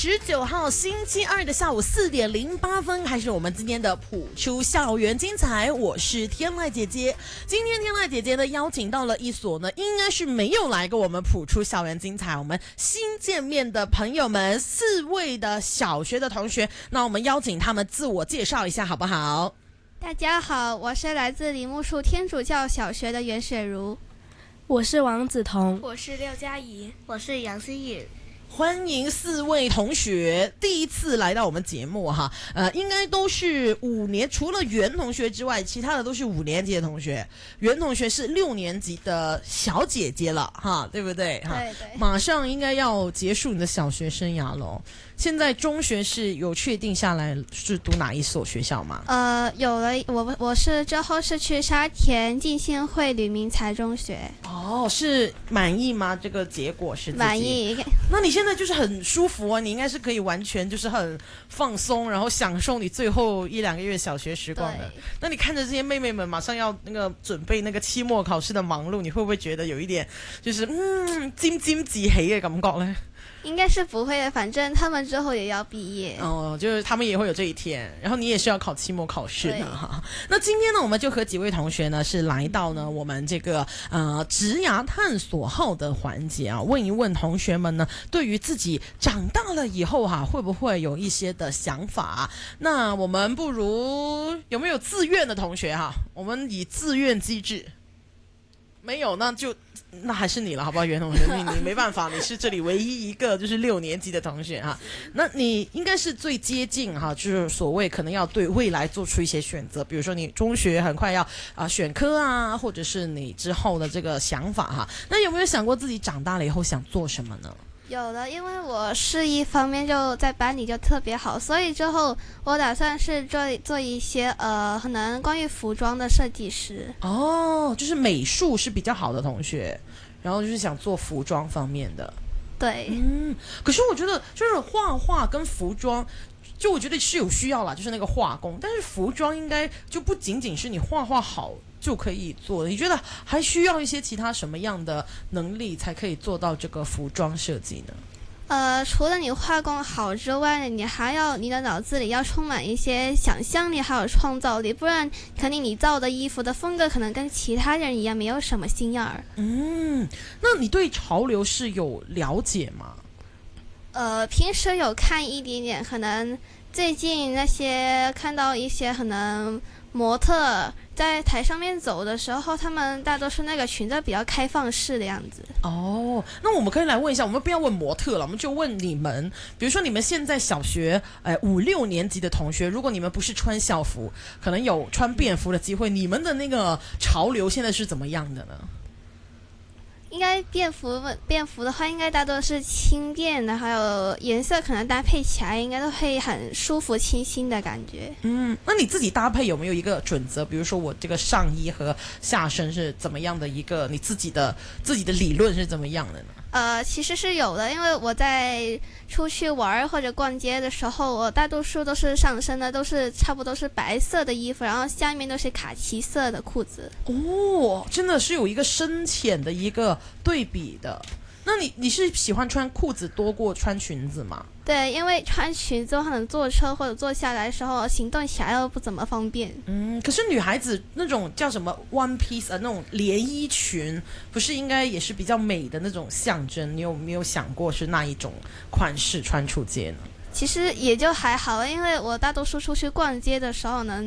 19号星期二的下午4点08分，还是我们今天的普出校园精彩。我是天籁姐姐。今天天籁姐姐呢邀请到了一所呢，应该是没有来过我们普出校园精彩，我们新见面的朋友们，4位的小学的同学。那我们邀请他们自我介绍一下，好不好？ 大家好，我是来自梨木树天主教小学的袁雪茹。 我是王子彤， 我是廖佳怡， 我是杨希颖。 欢迎4位同学第一次来到我们节目哈，应该都是5年，除了袁同学之外，其他的都是5年级的同学。袁同学是6年级的小姐姐了哈，对不对？哈， 对对， 马上应该要结束你的小学生涯了。现在中学是有确定下来是读哪一所学校吗？ 有了，我是之后是去沙田浸信会吕明才中学。 哦，是满意吗？这个结果是自己满意。 那你现在就是很舒服啊，你应该是可以完全就是很放松，然后享受你最后1-2个月小学时光的。那你看着这些妹妹们马上要那个准备那个期末考试的忙碌，你会不会觉得有一点就是沾沾自喜的感觉呢？ 应该是不会的，反正他们之后也要毕业哦，就是他们也会有这一天，然后你也是要考期末考试的哈。那今天呢，我们就和几位同学呢是来到呢我们这个职涯探索号的环节啊，问一问同学们呢，对于自己长大了以后会不会有一些的想法？那我们不如有没有自愿的同学哈？我们以自愿机制。没有，那还是你了，好不好，袁同学？你没办法，你是这里唯一一个就是6年级的同学哈。那你应该是最接近哈，就是所谓可能要对未来做出一些选择，比如说你中学很快要选科啊，或者是你之后的这个想法哈。那有没有想过自己长大了以后想做什么呢？ 有的，因为我是一方面就在班里就特别好，所以之后我打算是做一些可能关于服装的设计师。 哦，就是美术是比较好的同学，然后就是想做服装方面的。 对， 可是我觉得就是画画跟服装，就我觉得是有需要啦，就是那个画工，但是服装应该就不仅仅是你画画好就可以做的，你觉得还需要一些其他什么样的能力才可以做到这个服装设计呢？ 除了你画工好之外，你还要你的脑子里要充满一些想象力还有创造力，不然肯定你造的衣服的风格可能跟其他人一样，没有什么新样儿。 那你对潮流是有了解吗？ 平时有看一点点，可能最近那些看到一些可能模特在台上面走的时候，他们大多数那个裙子比较开放式的样子。 哦，那我们可以来问一下，我们不要问模特了，我们就问你们，比如说你们现在小学5-6年级的同学，如果你们不是穿校服，可能有穿便服的机会，你们的那个潮流现在是怎么样的呢？ 应该便服的话，应该大多是轻便的，还有颜色可能搭配起来应该都会很舒服清新的感觉。 那你自己搭配有没有一个准则？比如说我这个上衣和下身是怎么样的一个，你自己的理论是怎么样的呢？ 其实是有的，因为我在出去玩或者逛街的时候，我大多数都是上身的都是差不多是白色的衣服，然后下面都是卡其色的裤子。 哦，真的是有一个深浅的一个对比的。那你是喜欢穿裤子多过穿裙子吗？ 对，因为穿裙子可能坐车或者坐下来的时候行动起来又不怎么方便。 可是女孩子那种叫什么 one piece 那种连衣裙，不是应该也是比较美的那种象征？你有没有想过是那一种款式穿出街呢？ 其实也就还好，因为我大多数出去逛街的时候呢，